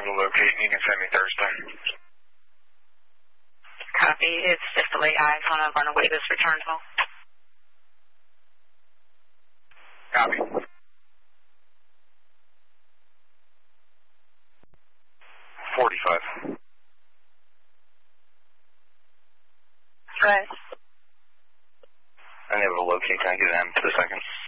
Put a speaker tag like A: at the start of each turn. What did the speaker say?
A: able to locate, and you can send me Thursday.
B: Copy. It's just a late eyes on a runaway this return call.
A: Copy. $45.
B: Right.
A: I'm able to locate. Can I get an M to the second?